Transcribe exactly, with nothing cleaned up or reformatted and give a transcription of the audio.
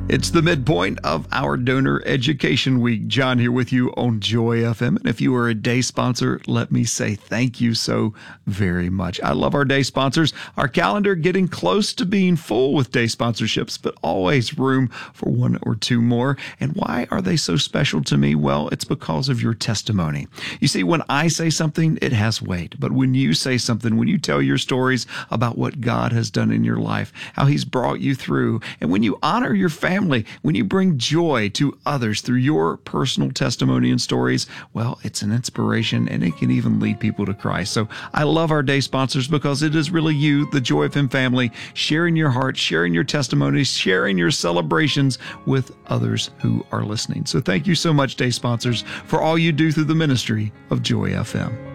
It's the midpoint of our Donor Education Week. John here with you on Joy F M. And if you are a day sponsor, let me say thank you so very much. I love our day sponsors. Our calendar getting close to being full with day sponsorships, but always room for one or two more. And why are they so special to me? Well, it's because of your testimony. You see, when I say something, it has weight. But when you say something, when you tell your stories about what God has done in your life, how he's brought you through, and when you honor your family, Family, when you bring joy to others through your personal testimony and stories, well, it's an inspiration and it can even lead people to Christ. So I love our day sponsors because it is really you, the Joy F M family, sharing your heart, sharing your testimonies, sharing your celebrations with others who are listening. So thank you so much, day sponsors, for all you do through the ministry of Joy F M.